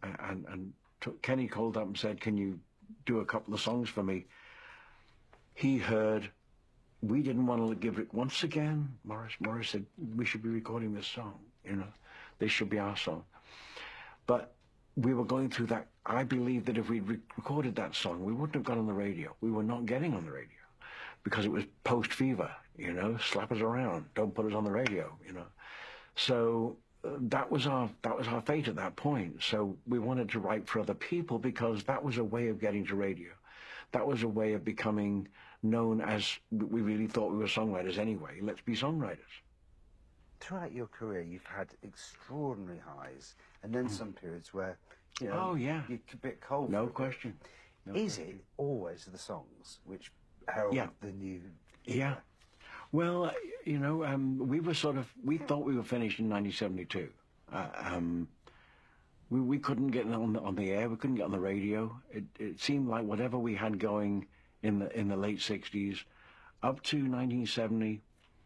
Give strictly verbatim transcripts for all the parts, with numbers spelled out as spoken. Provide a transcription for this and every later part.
and, and took, Kenny called up and said, can you do a couple of songs for me? He heard, we didn't want to give it once again. Morris, Morris said, we should be recording this song, you know, this should be our song. But we were going through that. I believe that if we'd re recorded that song, we wouldn't have got on the radio. We were not getting on the radio because it was post-fever, you know, slap us around, don't put us on the radio, you know. So uh, that was our that was our fate at that point. So we wanted to write for other people because that was a way of getting to radio. That was a way of becoming known as, we really thought we were songwriters anyway. Let's be songwriters. Throughout your career, you've had extraordinary highs, and then mm. some periods where, you know, oh, yeah. you're a bit cold. No question. No Is question. it always the songs which herald yeah. the new... Yeah. Well, you know, um, we were sort of, we thought we were finished in nineteen seventy-two. Uh, um, we, we couldn't get on the, on the air, we couldn't get on the radio. It, it seemed like whatever we had going in the, in the late sixties, up to nineteen seventy,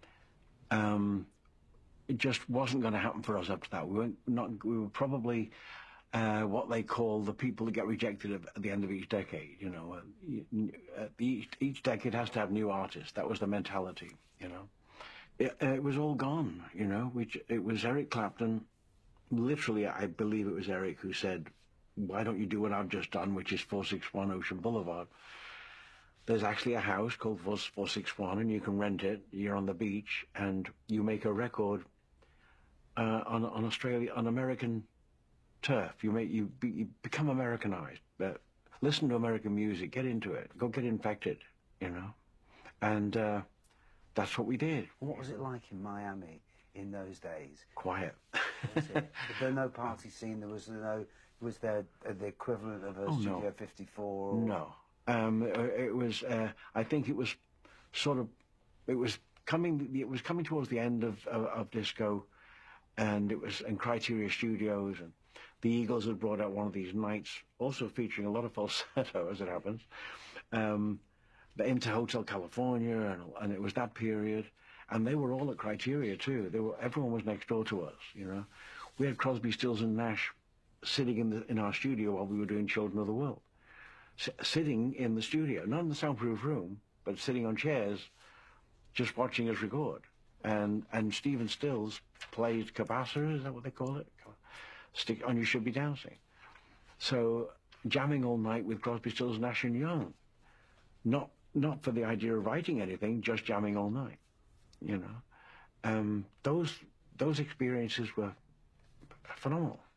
um, it just wasn't going to happen for us up to that. We weren't not. We were probably uh, what they call the people that get rejected at, at the end of each decade. You know, uh, each, each decade has to have new artists. That was the mentality. You know, it, it was all gone. You know, which it was Eric Clapton. Literally, I believe it was Eric who said, "Why don't you do what I've just done, which is four sixty-one Ocean Boulevard?" There's actually a house called four sixty-one, and you can rent it. You're on the beach, and you make a record uh, on on Australia, on American turf. You make you, be, you become Americanized. But listen to American music, get into it, go get infected, you know, and uh, that's what we did. What was it like in Miami in those days? Quiet. Was it? Was there no party scene? There was no. Was there uh, the equivalent of a oh, Studio no. fifty-four? Or... No. Um, it was. Uh, I think it was sort of. It was coming. It was coming towards the end of of, of disco, and it was in Criteria Studios, and the Eagles had brought out one of these nights, also featuring a lot of falsetto, as it happens, um, into Hotel California, and, and it was that period, and they were all at Criteria too. They were. Everyone was next door to us. You know, we had Crosby, Stills, and Nash sitting in the in our studio while we were doing Children of the World. Sitting in the studio, not in the soundproof room, but sitting on chairs, just watching us record. And and Stephen Stills played cabasa, is that what they call it? Stick on, You Should Be Dancing. So jamming all night with Crosby, Stills, Nash and Young. Not not for the idea of writing anything, just jamming all night. You know, um, those those experiences were phenomenal.